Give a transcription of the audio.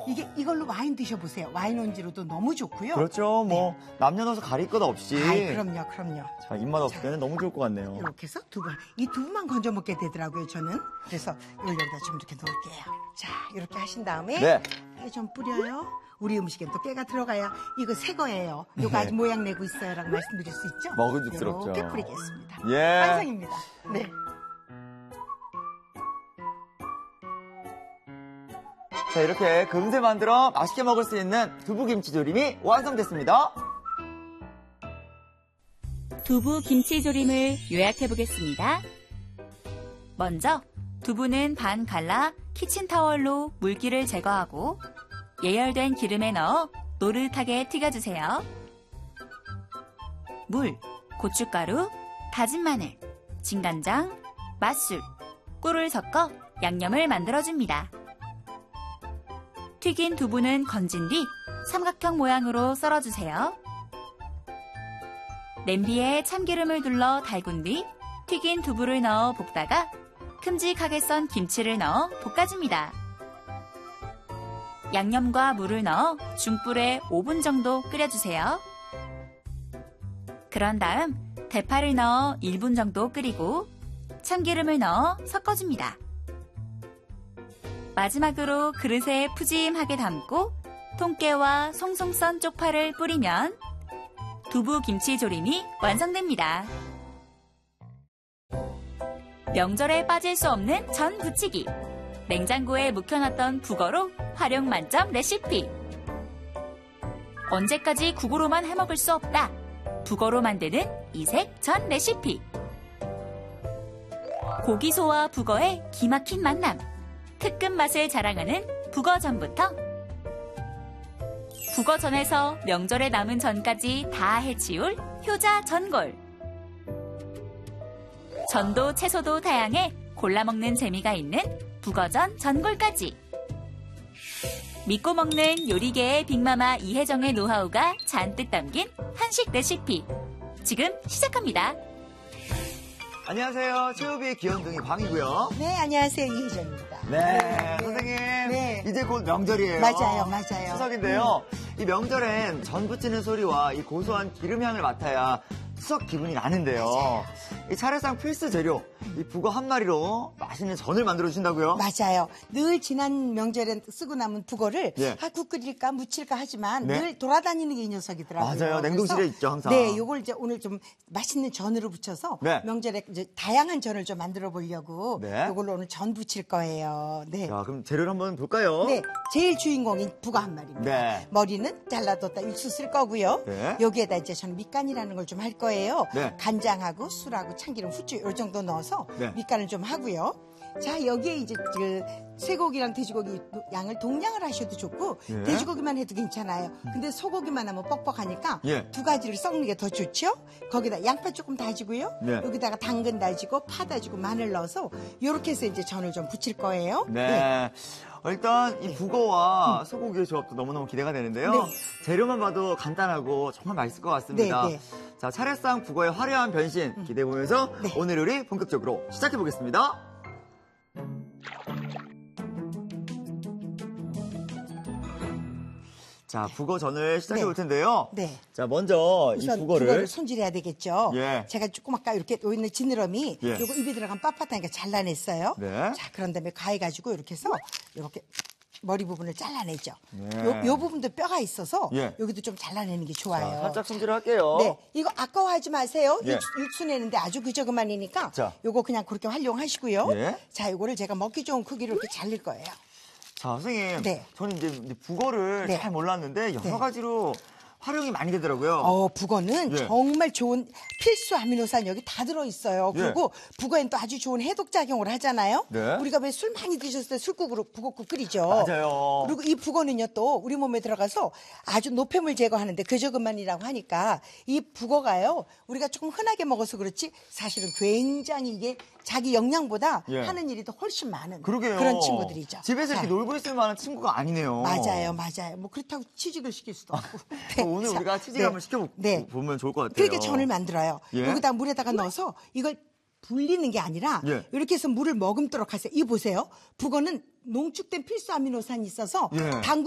이걸로 와인 드셔보세요. 와인 온지로도 너무 좋고요. 그렇죠. 뭐 남녀노소 가릴 것 없이. 그럼요. 자, 입맛 없을 때는 너무 좋을 것 같네요. 이렇게 해서 이 두부만 건져 먹게 되더라고요, 저는. 그래서 이걸 여기다 좀 이렇게 넣을게요. 자, 이렇게 하신 다음에 네. 깨 좀 뿌려요. 우리 음식엔 또 깨가 들어가야 이거 새 거예요. 이거 아직 모양 내고 있어요라고 말씀드릴 수 있죠? 먹음직스럽죠. 이렇게 뿌리겠습니다. 예. 완성입니다. 네. 자, 이렇게 금세 만들어 맛있게 먹을 수 있는 두부김치조림이 완성됐습니다. 두부 김치조림을 요약해보겠습니다. 먼저 두부는 반 갈라 키친타월로 물기를 제거하고 예열된 기름에 넣어 노릇하게 튀겨주세요. 물, 고춧가루, 다진 마늘, 진간장, 맛술, 꿀을 섞어 양념을 만들어줍니다. 튀긴 두부는 건진 뒤 삼각형 모양으로 썰어주세요. 냄비에 참기름을 둘러 달군 뒤 튀긴 두부를 넣어 볶다가 큼직하게 썬 김치를 넣어 볶아줍니다. 양념과 물을 넣어 중불에 5분 정도 끓여주세요. 그런 다음 대파를 넣어 1분 정도 끓이고 참기름을 넣어 섞어줍니다. 마지막으로 그릇에 푸짐하게 담고 통깨와 송송 썬 쪽파를 뿌리면 두부 김치조림이 완성됩니다. 명절에 빠질 수 없는 전 부치기. 냉장고에 묵혀놨던 북어로 활용 만점 레시피. 언제까지 국으로만 해먹을 수 없다. 북어로 만드는 이색 전 레시피. 고기소와 북어의 기막힌 만남. 특급 맛을 자랑하는 북어전부터 북어전에서 명절에 남은 전까지 다 해치울 효자 전골. 전도 채소도 다양해 골라먹는 재미가 있는 북어전 전골까지. 믿고 먹는 요리계의 빅마마 이혜정의 노하우가 잔뜩 담긴 한식 레시피. 지금 시작합니다. 안녕하세요. 최우비의 귀염둥이 광이고요. 네, 안녕하세요. 이혜정입니다. 네, 선생님. 네. 이제 곧 명절이에요. 맞아요. 추석인데요. 이 명절엔 전 부치는 소리와 이 고소한 기름향을 맡아야 추석 기분이 나는데요. 맞아요. 이 차례상 필수 재료, 이 북어 한 마리로 맛있는 전을 만들어 주신다고요? 맞아요. 늘 지난 명절에 쓰고 남은 북어를 예. 국 끓일까 무칠까 하지만 네. 늘 돌아다니는 게 이 녀석이더라고요. 맞아요. 냉동실에 그래서 있죠, 항상. 네, 요걸 이제 오늘 좀 맛있는 전으로 부쳐서 네. 명절에 이제 다양한 전을 좀 만들어 보려고 네. 요걸로 오늘 전 부칠 거예요. 네. 자, 그럼 재료를 한번 볼까요? 네, 제일 주인공인 북어 한 마리입니다. 네. 머리는 잘라뒀다 육수 쓸 거고요. 네. 여기에다 이제 저는 밑간이라는 걸 좀 할 거예요. 네. 간장하고 술하고 참기름, 후추 이 정도 넣어서 네. 밑간을 좀 하고요. 자, 여기에 이제 그 쇠고기랑 돼지고기 양을 동량을 하셔도 좋고 예. 돼지고기만 해도 괜찮아요. 근데 소고기만 하면 뻑뻑하니까 예. 두 가지를 섞는 게 더 좋죠. 거기다 양파 조금 다지고요. 네. 여기다가 당근 다지고 파 다지고 마늘 넣어서 이렇게 해서 이제 전을 좀 부칠 거예요. 네. 일단 이 북어와 소고기의 조합도 너무너무 기대가 되는데요. 네. 재료만 봐도 간단하고 정말 맛있을 것 같습니다. 네, 네. 자, 차례상 북어의 화려한 변신 기대해보면서 네. 오늘 요리 본격적으로 시작해보겠습니다. 자, 북어전을 시작해 볼 텐데요. 네. 자, 먼저 이 우선 북어를 손질해야 되겠죠. 예. 제가 조금 아까 이렇게 있는 지느러미 예. 요거 입에 들어간 빳빳하니까 잘라냈어요. 네. 자, 그런 다음에 가해가지고 이렇게 해서 이렇게 머리 부분을 잘라내죠. 네. 요 부분도 뼈가 있어서 예. 여기도 좀 잘라내는 게 좋아요. 자, 살짝 손질을 할게요. 네, 이거 아까워하지 마세요. 예. 육수 내는데 아주 그저그만이니까 자. 요거 그냥 그렇게 활용하시고요. 예. 자, 요거를 제가 먹기 좋은 크기로 이렇게 잘릴 거예요. 자, 선생님. 네. 저는 이제 북어를 네. 잘 몰랐는데 여러 네. 가지로 활용이 많이 되더라고요. 북어는 예. 정말 좋은 필수 아미노산 여기 다 들어있어요. 예. 그리고 북어엔 또 아주 좋은 해독작용을 하잖아요. 네. 우리가 왜 술 많이 드셨을 때 술국으로 북어국 끓이죠. 맞아요. 그리고 이 북어는요 또 우리 몸에 들어가서 아주 노폐물 제거하는데 그저그만이라고 하니까 이 북어가요 우리가 조금 흔하게 먹어서 그렇지 사실은 굉장히 이게 자기 영양보다 예. 하는 일이 더 훨씬 많은 그러게요. 그런 친구들이죠. 집에서 자, 이렇게 놀고 있을 만한 친구가 아니네요. 맞아요. 뭐 그렇다고 취직을 시킬 수도 없고. 네. 오늘 자, 우리가 취직 네. 한번 시켜보면 좋을 것 같아요. 그렇게 전을 만들어요. 예. 여기다 물에다가 넣어서 이걸 불리는 게 아니라 예. 이렇게 해서 물을 머금도록 하세요. 이 보세요. 북어는 농축된 필수 아미노산이 있어서 예. 당근